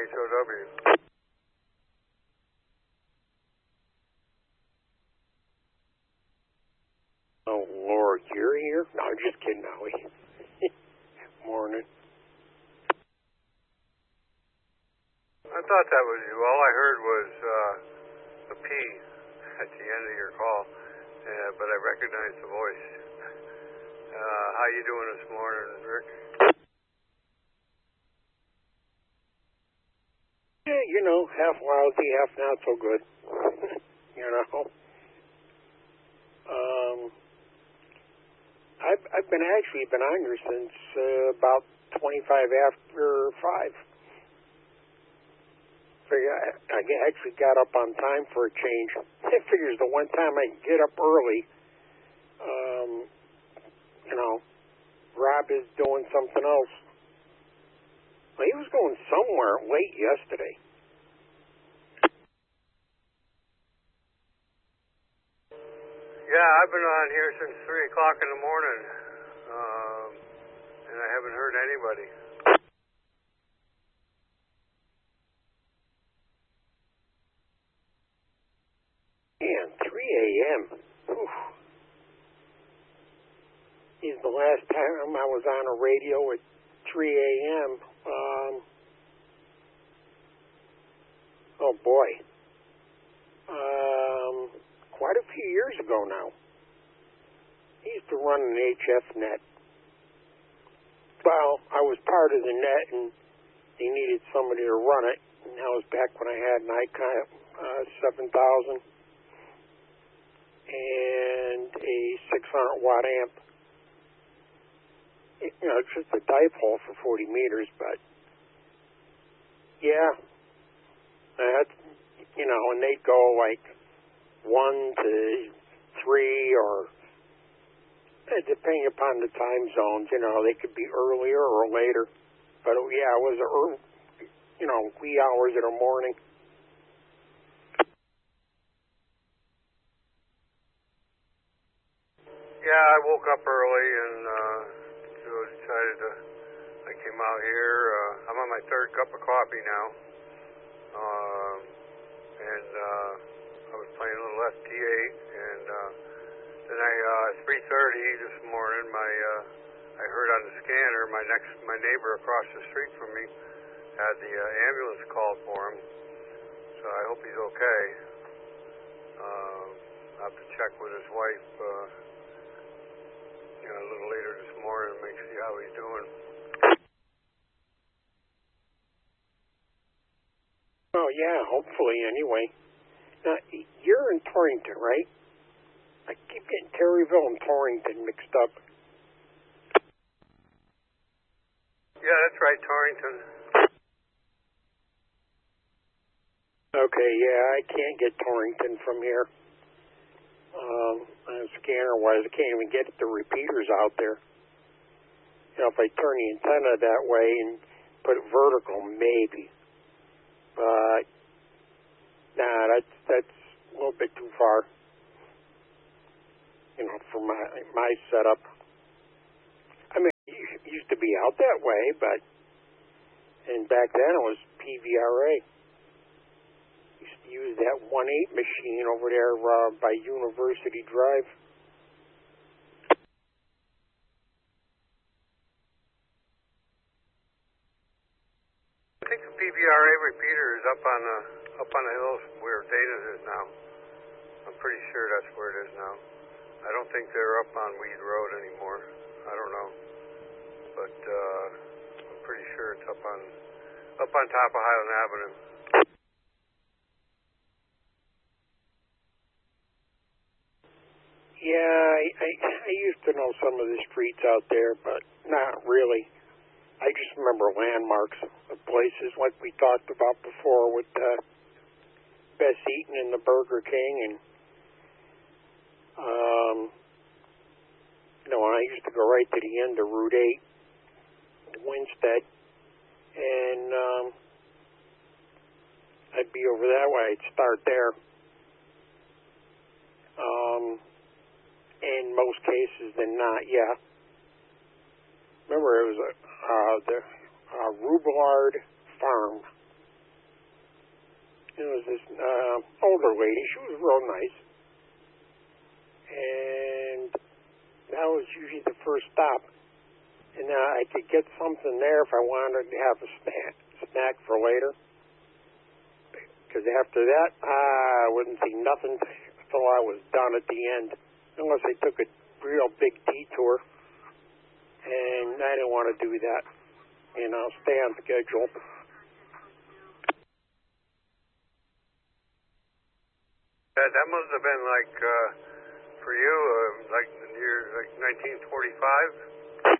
HOW. Oh, Lord, you're here? No, I'm just kidding, Howie. Morning. I thought that was you. All I heard was a P at the end of your call, but I recognized the voice. How you doing this morning, Rick? Yeah, you know, half lousy, half not so good. You know? I've been on here since about 25 after 5. I actually got up on time for a change. I figures the one time I can get up early, you know, Rob is doing something else. Well, he was going somewhere late yesterday. Yeah, I've been on here since 3 o'clock in the morning, and I haven't heard anybody. Man, 3 a.m. Oof. Is the last time I was on a radio at 3 a.m. Oh, boy. Quite a few years ago now. He used to run an HF net. Well, I was part of the net, and they needed somebody to run it. And that was back when I had an Icon 7000 and a 600-watt amp. You know, it's just a dipole for 40 meters, but yeah, that's, you know, and they'd go like 1 to 3 or depending upon the time zones, you know, they could be earlier or later. But yeah, it was early, you know, wee hours in the morning. Yeah, I woke up early and decided I came out here. I'm on my 3rd cup of coffee now. And I was playing a little FT8, and then at 3:30 this morning, I heard on the scanner my neighbor across the street from me had the ambulance called for him. So I hope he's okay. I'll have to check with his wife, you know, a little later this morning and see how he's doing. Oh yeah, hopefully anyway. Now, you're in Torrington, right? I keep getting Terryville and Torrington mixed up. Yeah, that's right, Torrington. Okay, yeah, I can't get Torrington from here. Scanner-wise, I can't even get the repeaters out there. You know, if I turn the antenna that way and put it vertical, maybe. But, nah, that's a little bit too far. You know, for my setup. I mean, it used to be out that way, and back then it was PVRA. Used to use that 1.8 machine over there by University Drive. I think the PVRA repeater is up on the hill where Dana's is now. I'm pretty sure that's where it is now. I don't think they're up on Weed Road anymore. I don't know, but I'm pretty sure it's up on top of Highland Avenue. Yeah, I used to know some of the streets out there, but not really. I just remember landmarks of places like we talked about before with Bess Eaton and the Burger King, and you know, I used to go right to the end of Route 8, Winstead, and I'd be over that way. I'd start there. In most cases than not, yeah. Remember, it was the Rubelard Farm There was this older lady. She was real nice. And that was usually the first stop. And I could get something there if I wanted to have a snack for later. Because after that, I wouldn't see nothing until I was done at the end. Unless I took a real big detour. And I didn't want to do that. Stay on schedule. That must have been like, for you, like the year, like 1945?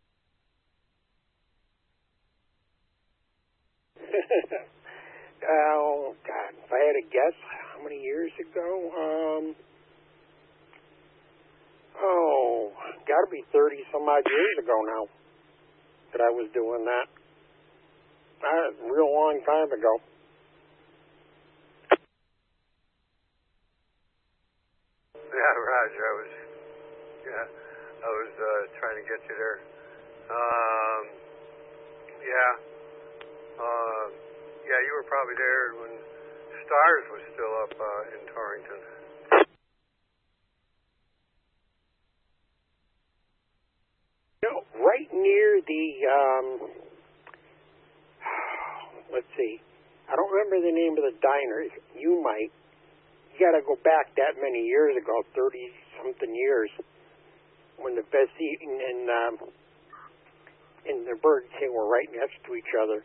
Oh, God, if I had to guess, how many years ago? Got to be 30-some-odd years ago now that I was doing that. A real long time ago. Yeah, Roger, I was trying to get you there. Yeah, you were probably there when Stars was still up in Torrington. Right near the, let's see, I don't remember the name of the diner. You might. You got to go back that many years ago, 30-something years, when the Best Eating and the Burger King were right next to each other.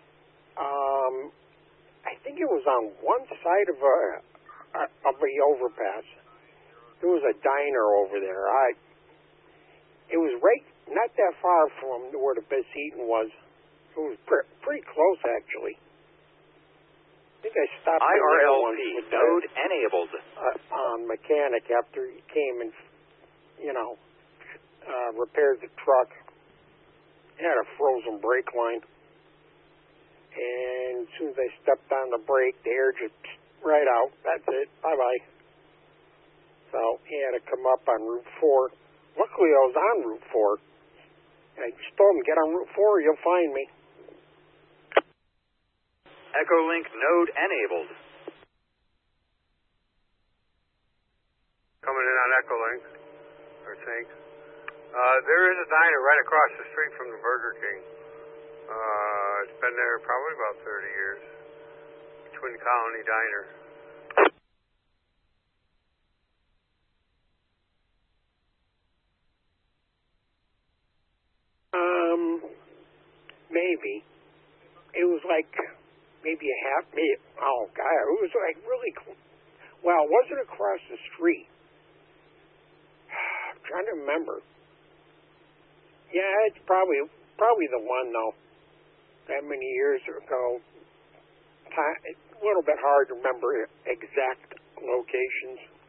I think it was on one side of the overpass. There was a diner over there. It was right, not that far from where the Best Eating was. It was pretty close, actually. I think I stopped there once with node enabled. Mechanic after he came and, repaired the truck. It had a frozen brake line. And as soon as I stepped on the brake, the air just right out. That's it. Bye-bye. So he had to come up on Route 4. Luckily, I was on Route 4. And I just told him, get on Route 4, you'll find me. Echolink node enabled. Coming in on Echolink, I think. There is a diner right across the street from the Burger King. It's been there probably about 30 years. Twin Colony Diner. Maybe. It was like maybe a half, it was like really, well, it wasn't across the street. I'm trying to remember. Yeah, it's probably the one, though. That many years ago. It's a little bit hard to remember exact locations.